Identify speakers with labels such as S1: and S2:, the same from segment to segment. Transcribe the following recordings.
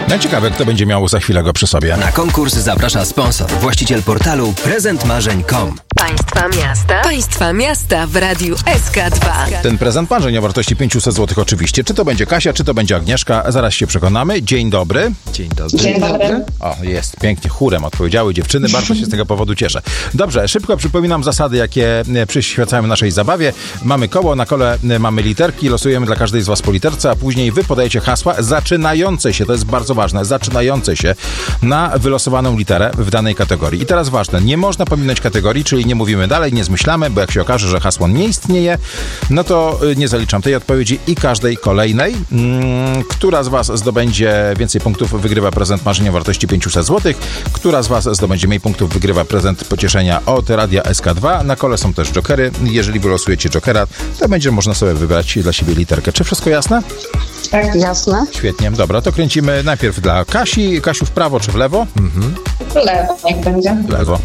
S1: No ciekawe, kto będzie miał za chwilę go przy sobie.
S2: Na konkurs zaprasza sponsor, właściciel portalu prezentmarzeń.com.
S3: Państwa miasta w Radiu SK2.
S1: Ten prezent marzeń o wartości 500 zł oczywiście. Czy to będzie Kasia, czy to będzie Agnieszka? Zaraz się przekonamy. Dzień dobry.
S4: Dzień dobry.
S5: Dzień dobry.
S1: O, jest, pięknie, chórem odpowiedziały dziewczyny. Bardzo się z tego powodu cieszę. Dobrze, szybko przypominam zasady, jakie przyświecają naszej zabawie. Mamy koło, na kole mamy literki, losujemy dla każdej z was po literce, a później wy podajecie hasła zaczynające się, to jest bardzo ważne, zaczynające się na wylosowaną literę w danej kategorii. I teraz ważne, nie można pominąć kategorii, czyli nie mówimy dalej, nie zmyślamy, bo jak się okaże, że hasło nie istnieje, no to nie zaliczam tej odpowiedzi i każdej kolejnej. Która z was zdobędzie więcej punktów, wygrywa prezent marzenia o wartości 500 zł. Która z was zdobędzie mniej punktów, wygrywa prezent pocieszenia od Radia SK2. Na kole są też jokery. Jeżeli wylosujecie jokera, to będzie można sobie wybrać dla siebie literkę. Czy wszystko jasne?
S5: Tak, jasne.
S1: Świetnie. Dobra, to kręcimy najpierw dla Kasi. Kasiu, w prawo czy w lewo?
S5: W lewo niech będzie.
S1: W lewo.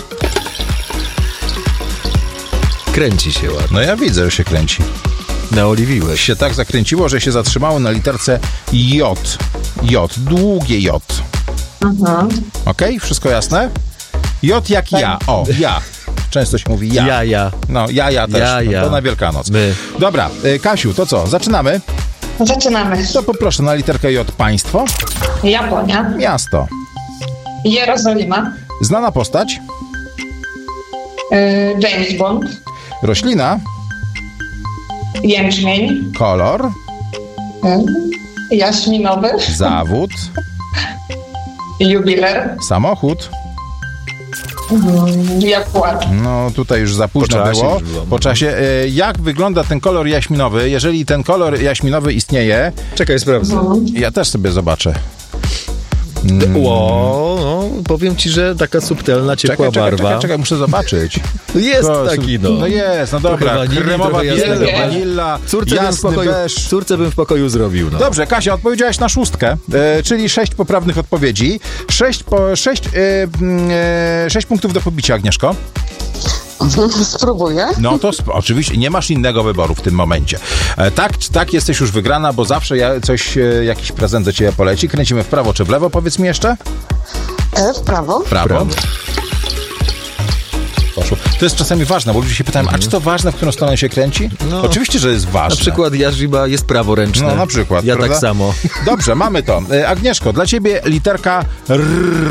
S4: Kręci się ładnie.
S1: No ja widzę, że się kręci.
S4: Naoliwiłeś.
S1: Się tak zakręciło, że się zatrzymało na literce J. J. Długie J. Okej? Wszystko jasne? J jak ja. O, ja. Często się mówi ja.
S4: Ja.
S1: No, ja też.
S4: Ja.
S1: No, to na Wielkanoc.
S4: My.
S1: Dobra, Kasiu, to co? Zaczynamy?
S5: Zaczynamy.
S1: To poproszę na literkę J państwo.
S5: Japonia.
S1: Miasto.
S5: Jerozolima.
S1: Znana postać.
S5: James Bond.
S1: Roślina.
S5: Jęczmień.
S1: Kolor.
S5: Jaśminowy.
S1: Zawód.
S5: Jubiler.
S1: Samochód.
S5: Jaguar.
S1: No tutaj już za późno
S4: Po czasie
S1: było.
S4: już było.
S1: Po czasie. Jak wygląda ten kolor jaśminowy? Jeżeli ten kolor jaśminowy istnieje,
S4: Czekaj, sprawdzę.
S1: ja też sobie zobaczę.
S4: No, powiem ci, że taka subtelna, ciepła barwa.
S1: Czekaj, muszę zobaczyć.
S4: Jest taki, no.
S1: No jest, no dobra.
S4: Trochę wanilii,
S1: Kremowa
S4: trochę jasnego.
S1: biel, wanilla, jasny beż.
S4: Córce bym w pokoju zrobił, no.
S1: Dobrze, Kasia, odpowiedziałaś na 6, czyli 6 poprawnych odpowiedzi. 6 punktów do pobicia, Agnieszko.
S5: Spróbuję.
S1: No to oczywiście nie masz innego wyboru w tym momencie. Tak, jesteś już wygrana, bo zawsze jakiś prezent do ciebie poleci. Kręcimy w prawo czy w lewo, powiedz mi jeszcze?
S5: W prawo.
S1: W prawo. Poszło. To jest czasami ważne, bo ludzie się pytają, a czy to ważne, w którą stronę się kręci?
S4: No.
S1: Oczywiście, że jest ważne.
S4: Na przykład Jarzyba jest praworęczny.
S1: No na przykład.
S4: Ja
S1: prawda?
S4: tak samo.
S1: Dobrze, mamy to. Agnieszko, dla ciebie literka R.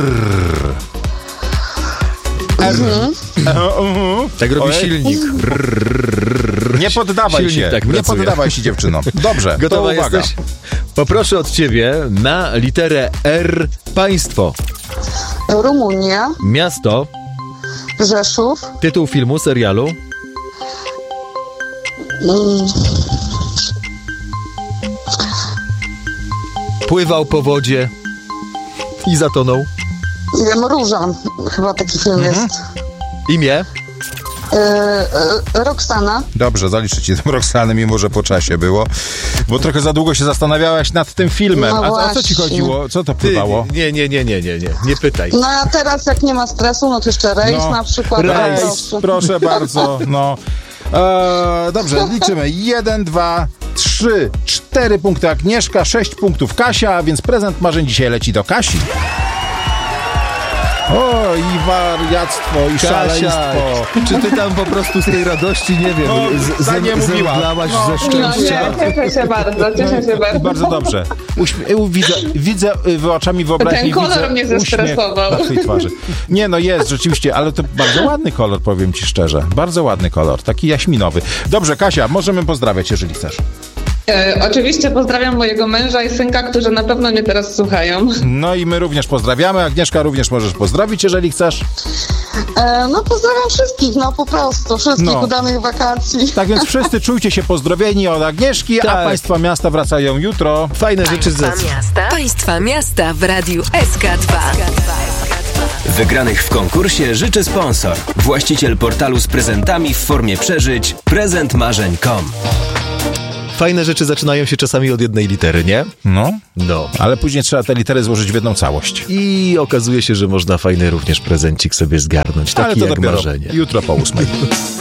S4: Tak robi silnik.
S1: Nie poddawaj
S4: Silnik
S1: się.
S4: tak
S1: Nie
S4: pracuje.
S1: poddawaj się, dziewczyno. Dobrze,
S4: Gotowa
S1: to uwaga.
S4: jesteś? Poproszę od ciebie na literę R państwo.
S5: Rumunia.
S4: Miasto,
S5: Rzeszów.
S4: tytuł filmu, serialu, pływał po wodzie i zatonął.
S5: Róża. Chyba taki film jest.
S4: Imię,
S5: Roxana.
S1: Dobrze, zaliczę ci tę Roxanę, mimo że po czasie było, bo trochę za długo się zastanawiałaś nad tym filmem.
S5: No
S1: A o co ci
S5: właśnie.
S1: chodziło? Co to pływało?
S4: Nie pytaj.
S5: No a teraz jak nie ma stresu, no to jeszcze rejs na przykład.
S1: Rejs, proszę bardzo. No. Dobrze, liczymy. 1, 2, 3, 4 punkty Agnieszka, 6 punktów Kasia, a więc prezent marzeń dzisiaj leci do Kasi. O, i wariactwo, i szaleństwo.
S4: Czy ty tam po prostu z tej radości, nie wiem,
S1: No, nie mówiła.
S4: zemdlałaś
S1: No.
S4: ze
S5: No
S4: szczęścia?
S5: nie, cieszę się bardzo.
S1: Bardzo dobrze. Widzę oczami wyobraźni.
S5: Ten kolor
S1: widzę
S5: mnie
S1: uśmiech
S5: zestresował.
S1: na twojej twarzy. Nie, no jest rzeczywiście, ale to bardzo ładny kolor, powiem ci szczerze. Bardzo ładny kolor, taki jaśminowy. Dobrze, Kasia, możemy pozdrawiać, jeżeli chcesz.
S5: Oczywiście pozdrawiam mojego męża i synka, którzy na pewno mnie teraz słuchają.
S1: No i my również pozdrawiamy. Agnieszka, również możesz pozdrowić, jeżeli chcesz.
S5: No pozdrawiam wszystkich, no po prostu. Wszystkich udanych wakacji.
S1: Tak więc wszyscy czujcie się pozdrowieni od Agnieszki, a
S4: Tak.
S1: państwa miasta wracają jutro.
S4: Fajne rzeczy
S3: Państwa miasta w Radiu SK2.
S2: Wygranych w konkursie życzy sponsor, właściciel portalu z prezentami w formie przeżyć prezentmarzeń.com.
S4: Fajne rzeczy zaczynają się czasami od jednej litery, nie?
S1: No,
S4: No.
S1: ale później trzeba te litery złożyć w jedną całość.
S4: I okazuje się, że można fajny również prezencik sobie zgarnąć.
S1: Ale
S4: Taki
S1: to
S4: jak
S1: dopiero
S4: marzenie.
S1: jutro po 8.